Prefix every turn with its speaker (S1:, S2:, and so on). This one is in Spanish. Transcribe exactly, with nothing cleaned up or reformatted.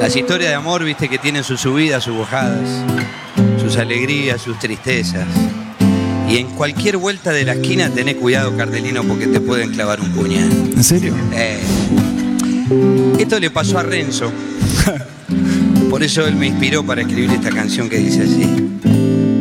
S1: Las historias de amor, viste, que tienen sus subidas, sus bajadas, sus alegrías, sus tristezas. Y en cualquier vuelta de la esquina tenés cuidado, Cardelino, porque te pueden clavar un puñal.
S2: ¿En serio?
S1: Eh, esto le pasó a Renzo. Por eso él me inspiró para escribir esta canción que dice así.